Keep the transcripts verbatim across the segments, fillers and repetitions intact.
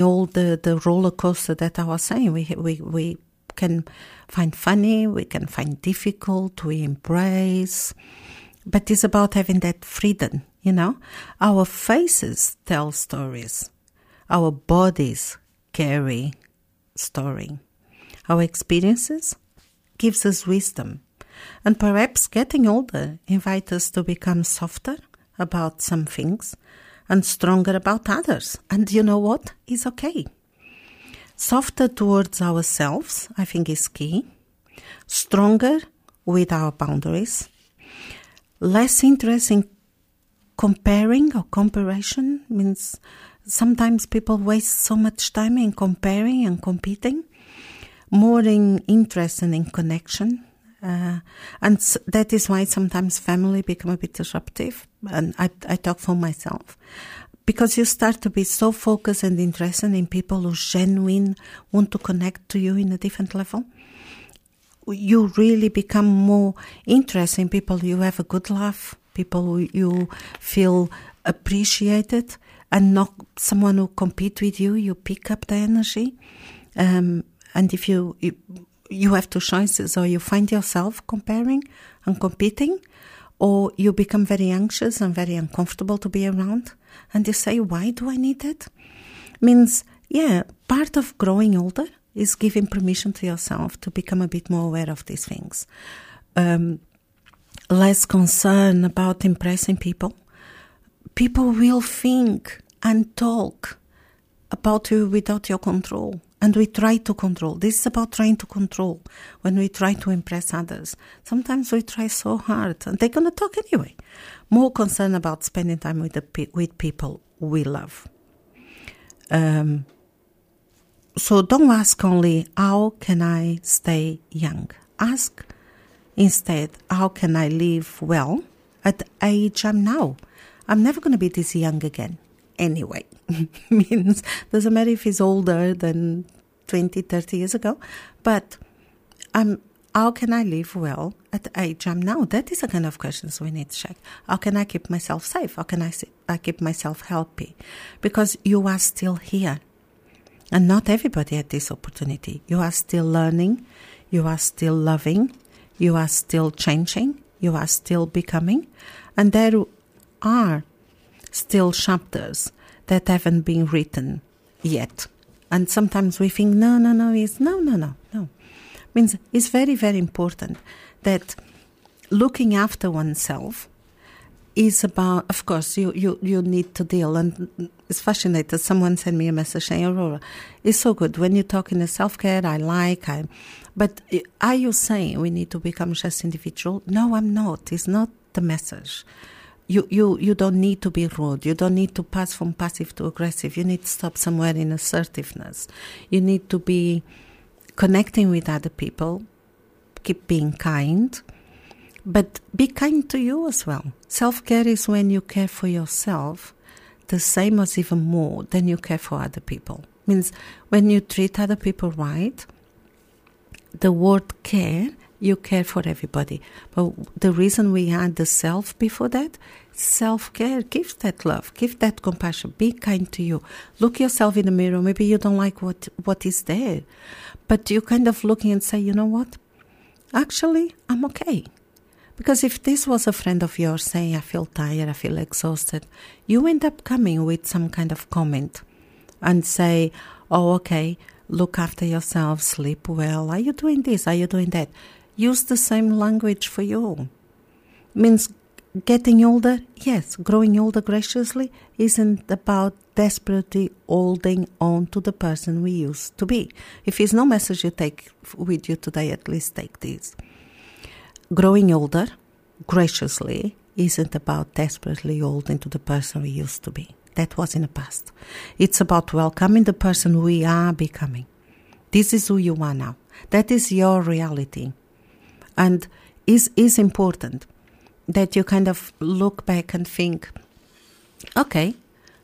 All the, the roller coaster that I was saying, we, we, we can find funny, we can find difficult, we embrace. But it's about having that freedom, you know. Our faces tell stories. Our bodies carry story. Our experiences gives us wisdom. And perhaps getting older invites us to become softer about some things and stronger about others. And you know what? It's okay. Softer towards ourselves, I think, is key. Stronger with our boundaries. Less interest in comparing or comparison. Means sometimes people waste so much time in comparing and competing. More in interest and in connection. Uh, and s- that is why sometimes family become a bit disruptive. And I, I talk for myself. Because you start to be so focused and interested in people who genuine want to connect to you in a different level. You really become more interested in people you have a good laugh, people who you feel appreciated, and not someone who compete with you. You pick up the energy. Um, and if you... you You have two choices, or you find yourself comparing and competing, or you become very anxious and very uncomfortable to be around, and you say, why do I need that? Means, yeah, part of growing older is giving permission to yourself to become a bit more aware of these things. Um, less concern about impressing people. People will think and talk about you without your control. And we try to control. This is about trying to control when we try to impress others. Sometimes we try so hard, and they're going to talk anyway. More concerned about spending time with the pe- with people we love. Um, so don't ask only, how can I stay young? Ask instead, how can I live well at the age I'm now? I'm never going to be this young again. Anyway, means doesn't matter if he's older than twenty, thirty years ago, but um, how can I live well at the age I'm now? That is the kind of questions we need to check. How can I keep myself safe? How can I, I keep myself healthy? Because you are still here, and not everybody had this opportunity. You are still learning, you are still loving, you are still changing, you are still becoming, and there are still chapters that haven't been written yet. And sometimes we think, no, no, no, it's no, no, no, no. Means it's very, very important that looking after oneself is about, of course, you, you, you need to deal. And it's fascinating. Someone sent me a message saying, Aurora, it's so good when you talk in the self-care, I like, I, but are you saying we need to become just individual? No, I'm not. It's not the message. You, you you don't need to be rude. You don't need to pass from passive to aggressive. You need to stop somewhere in assertiveness. You need to be connecting with other people. Keep being kind. But be kind to you as well. Self-care is when you care for yourself the same as even more than you care for other people. Means when you treat other people right, the word care, you care for everybody. But the reason we add the self before that, self-care, give that love, give that compassion, be kind to you. Look yourself in the mirror. Maybe you don't like what, what is there, but you kind of looking and say, you know what? Actually, I'm okay. Because if this was a friend of yours saying, I feel tired, I feel exhausted, you end up coming with some kind of comment and say, oh, okay, look after yourself, sleep well. Are you doing this? Are you doing that? Use the same language for you. Means getting older, yes, growing older graciously isn't about desperately holding on to the person we used to be. If it's no message you take with you today, at least take this. Growing older graciously isn't about desperately holding to the person we used to be. That was in the past. It's about welcoming the person we are becoming. This is who you are now. That is your reality. And is is important that you kind of look back and think, okay,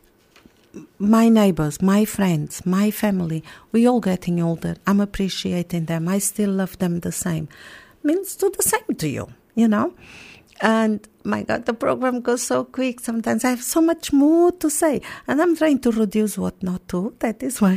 my neighbors, my friends, my family, we all getting older. I'm appreciating them. I still love them the same. Means do the same to you, you know. And my God, the program goes so quick. Sometimes I have so much more to say. And I'm trying to reduce what not to. That is why